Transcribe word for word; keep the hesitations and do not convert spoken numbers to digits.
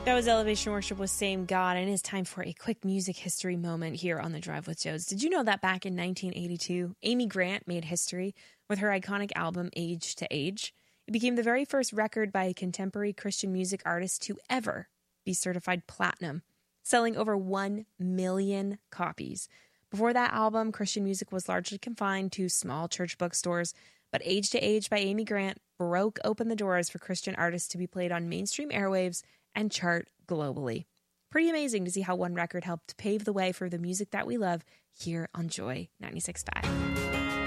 That was Elevation Worship with Same God, and it is time for a quick music history moment here on The Drive with Joes. Did you know that back in nineteen eighty-two, Amy Grant made history with her iconic album Age to Age? It became the very first record by a contemporary Christian music artist to ever be certified platinum, selling over one million copies. Before that album, Christian music was largely confined to small church bookstores, but Age to Age by Amy Grant broke open the doors for Christian artists to be played on mainstream airwaves and chart globally. Pretty amazing to see how one record helped pave the way for the music that we love here on Joy ninety-six point five.